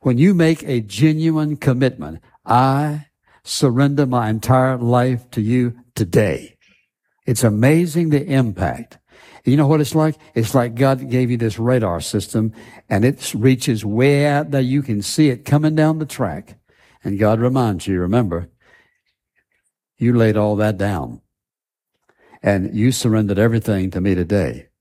When you make a genuine commitment, I surrender my entire life to you today. It's amazing the impact. You know what it's like? It's like God gave you this radar system, and it reaches way out there. You can see it coming down the track. And God reminds you, remember, you laid all that down. And you surrendered everything to me today.